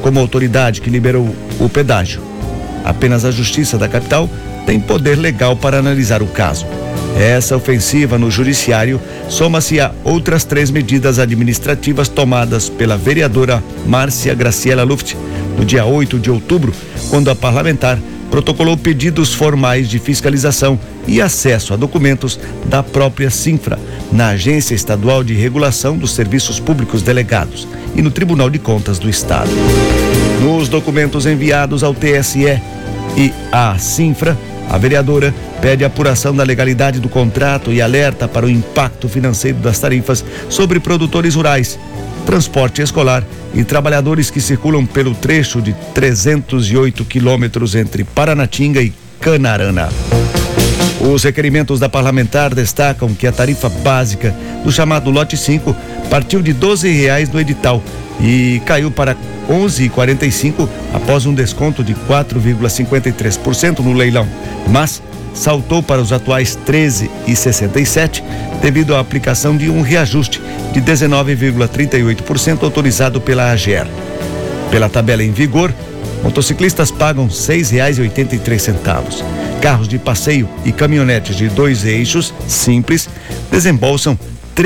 como autoridade que liberou o pedágio. Apenas a Justiça da capital tem poder legal para analisar o caso. Essa ofensiva no judiciário soma-se a outras 3 medidas administrativas tomadas pela vereadora Márcia Graciela Luft no dia 8 de outubro, quando a parlamentar protocolou pedidos formais de fiscalização e acesso a documentos da própria Cinfra, na Agência Estadual de Regulação dos Serviços Públicos Delegados e no Tribunal de Contas do Estado. Nos documentos enviados ao TSE e à Cinfra, a vereadora pede apuração da legalidade do contrato e alerta para o impacto financeiro das tarifas sobre produtores rurais, transporte escolar e trabalhadores que circulam pelo trecho de 308 quilômetros entre Paranatinga e Canarana. Os requerimentos da parlamentar destacam que a tarifa básica do chamado lote 5 partiu de R$12 no edital e caiu para R$11,45 após um desconto de 4,53% no leilão, mas saltou para os atuais R$13,67 devido à aplicação de um reajuste de 19,38% autorizado pela AGER. Pela tabela em vigor, motociclistas pagam R$6,83. Carros de passeio e caminhonetes de 2 eixos simples desembolsam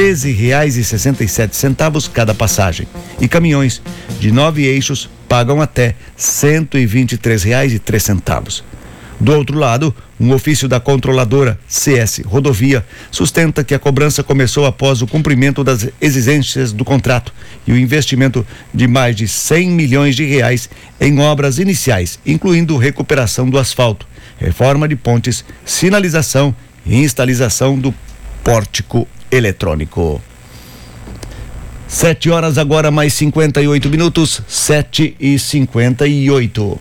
R$13,67 cada passagem, e caminhões de 9 eixos pagam até R$123,03. Do outro lado, um ofício da controladora CS Rodovia sustenta que a cobrança começou após o cumprimento das exigências do contrato e o investimento de mais de R$100 milhões em obras iniciais, incluindo recuperação do asfalto, reforma de pontes, sinalização e instalação do pórtico eletrônico. 7 horas agora mais 58 minutos, 7h58.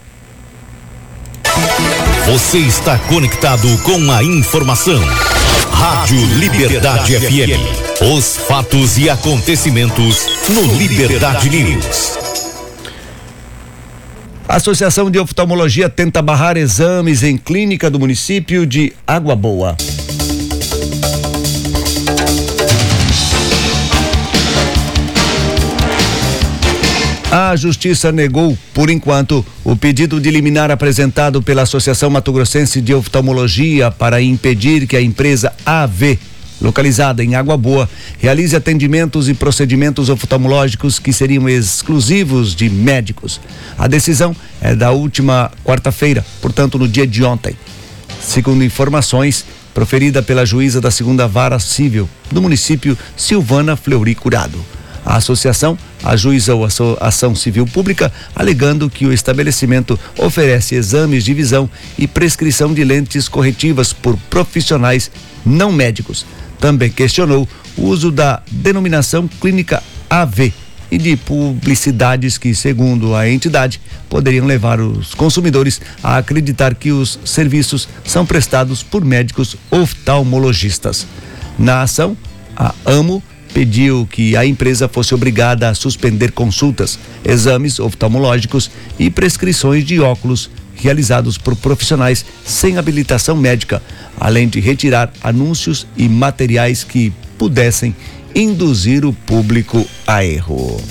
Você está conectado com a informação. Rádio Liberdade FM. Os fatos e acontecimentos no Liberdade News. A Associação de Oftalmologia tenta barrar exames em clínica do município de Água Boa. A Justiça negou, por enquanto, o pedido de liminar apresentado pela Associação Mato Grossense de Oftalmologia para impedir que a empresa AV, localizada em Água Boa, realize atendimentos e procedimentos oftalmológicos que seriam exclusivos de médicos. A decisão é da última quarta-feira, portanto no dia de ontem. Segundo informações, proferida pela juíza da 2ª Vara Civil do município, Silvana Fleury Curado. A associação ajuizou a ação civil pública, alegando que o estabelecimento oferece exames de visão e prescrição de lentes corretivas por profissionais não médicos. Também questionou o uso da denominação clínica AV e de publicidades que, segundo a entidade, poderiam levar os consumidores a acreditar que os serviços são prestados por médicos oftalmologistas. Na ação, a AMO pediu que a empresa fosse obrigada a suspender consultas, exames oftalmológicos e prescrições de óculos realizados por profissionais sem habilitação médica, além de retirar anúncios e materiais que pudessem induzir o público a erro.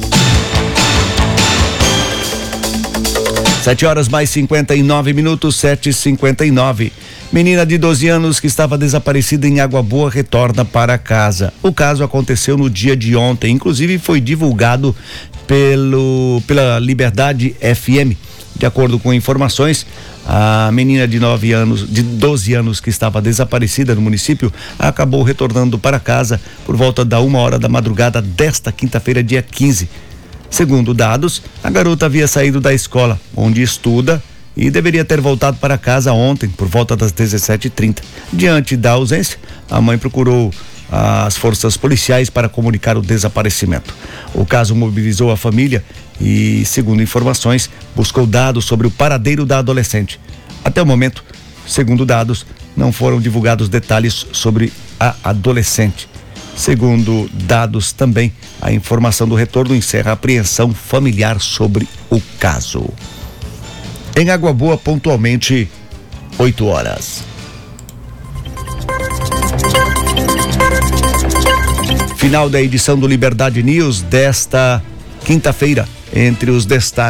7 horas mais 59 minutos, 7h59. Menina de 12 anos que estava desaparecida em Água Boa retorna para casa. O caso aconteceu no dia de ontem, inclusive foi divulgado pela Liberdade FM. De acordo com informações, a menina de 12 anos que estava desaparecida no município acabou retornando para casa por volta da 1h da madrugada desta quinta-feira, dia 15. Segundo dados, a garota havia saído da escola, onde estuda, e deveria ter voltado para casa ontem, por volta das 17h30. Diante da ausência, a mãe procurou as forças policiais para comunicar o desaparecimento. O caso mobilizou a família e, segundo informações, buscou dados sobre o paradeiro da adolescente. Até o momento, segundo dados, não foram divulgados detalhes sobre a adolescente. Segundo dados também, a informação do retorno encerra a apreensão familiar sobre o caso. Em Água Boa, pontualmente, 8 horas. Final da edição do Liberdade News desta quinta-feira. Entre os destaques